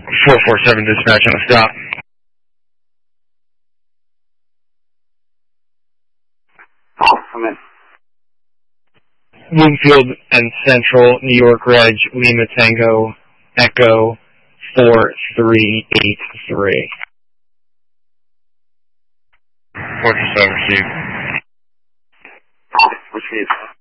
447 dispatch on a stop. Come in. Bloomfield and Central, New York Reg, Lima Tango, Echo 4383. 427 received. Received.